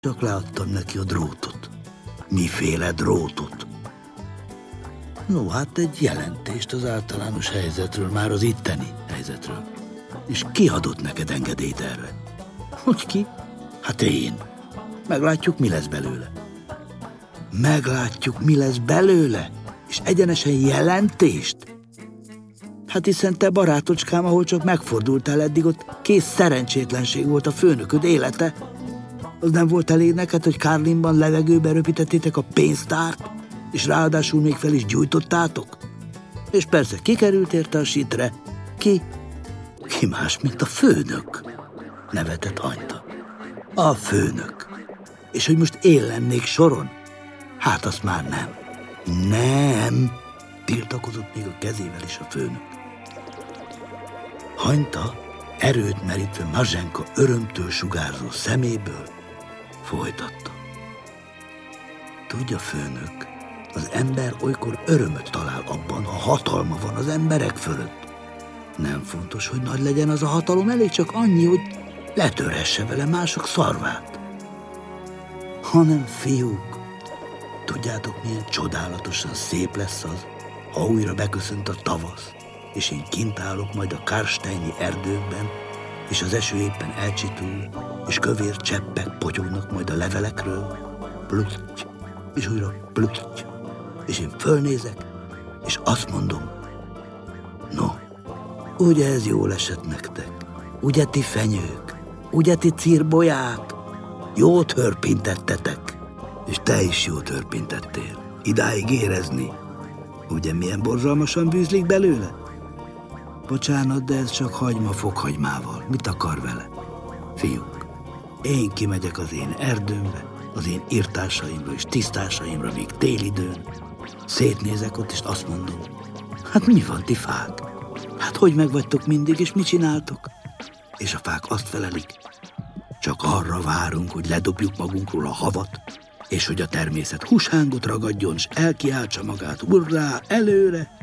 Csak leadtam neki a drótot. Miféle drótot? No, hát egy jelentést az általános helyzetről, már az itteni helyzetről. És ki adott neked engedélyt erre? Hogy ki? Hát én. Meglátjuk, mi lesz belőle. Meglátjuk, mi lesz belőle? És egyenesen jelentést? Hát hiszen te, barátocskám, ahol csak megfordultál eddig, ott kész szerencsétlenség volt a főnököd élete. Az nem volt elég neked, hogy Kárlinban levegőbe röpítettétek a pénztárt, és ráadásul még fel is gyújtottátok? És persze, ki került érte a sitre? Ki? Ki más, mint a főnök? Nevetett Hanyta. A főnök. És hogy most én lennék soron? Hát azt már nem. Nem, tiltakozott még a kezével is a főnök. Hanyta erőt merítve Mazsenka örömtől sugárzó szeméből folytatta. Tudja, főnök, az ember olykor örömöt talál abban, ha hatalma van az emberek fölött. Nem fontos, hogy nagy legyen az a hatalom, elég csak annyi, hogy letörhesse vele mások szarvát. Hanem, fiúk, tudjátok, milyen csodálatosan szép lesz az, ha újra beköszönt a tavasz, és én kint állok majd a Karsteini erdőkben, és az eső éppen elcsitul, és kövér cseppek potyognak majd a levelekről, plutty, és újra plutty, és én fölnézek, és azt mondom, no, ugye ez jól esett nektek? Ugye ti fenyők? Ugye ti cirbolyák? Jót hörpintettetek, és te is jót hörpintettél. Idáig érezni. Ugye milyen borzalmasan bűzlik belőle? Bocsánat, de ez csak hagyma fokhagymával. Mit akar vele? Fiúk, én kimegyek az én erdőmbe, az én irtásaimra és tisztásaimra még télidőn. Szétnézek ott, és azt mondom, hát mi van, ti fák? Hát hogy megvagytok mindig, és mit csináltok? És a fák azt felelik, csak arra várunk, hogy ledobjuk magunkról a havat, és hogy a természet húshángot ragadjon, s elkiáltsa magát, hurrá, előre!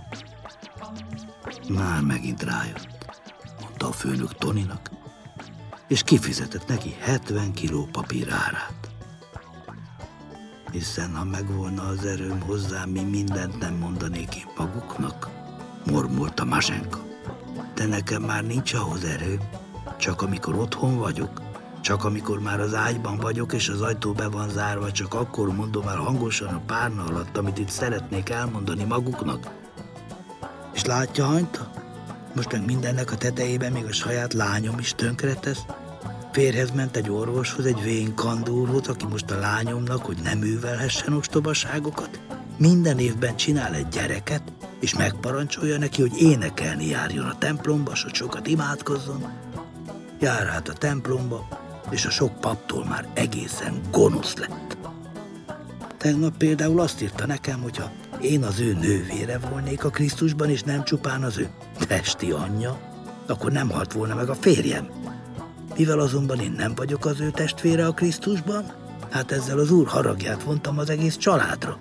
Már megint rájött, mondta a főnök Toninak, és kifizetett neki 70 kiló papír árát. Hiszen ha megvolna az erőm hozzám, mi mindent nem mondanék én maguknak, mormolta Mazsenka. De nekem már nincs ahhoz erőm, csak amikor otthon vagyok, csak amikor már az ágyban vagyok, és az ajtó be van zárva, csak akkor mondom el hangosan a párna alatt, amit itt szeretnék elmondani maguknak. És látja, Hanyta? Most meg mindennek a tetejében még a saját lányom is tönkretesz. Férhez ment egy orvoshoz, egy vén kandúrhoz, aki most a lányomnak, hogy nem művelhessen ostobaságokat. Minden évben csinál egy gyereket, és megparancsolja neki, hogy énekelni járjon a templomba, s hogy sokat imádkozzon. Jár hát a templomba, és a sok paptól már egészen gonosz lett. Tegnap például azt írta nekem, hogyha én az ő nővére volnék a Krisztusban, és nem csupán az ő testi anyja, akkor nem halt volna meg a férjem. Mivel azonban én nem vagyok az ő testvére a Krisztusban, hát ezzel az Úr haragját vontam az egész családra.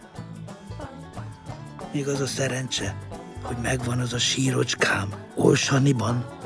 Még az a szerencse, hogy megvan az a sírocskám Olsaniban,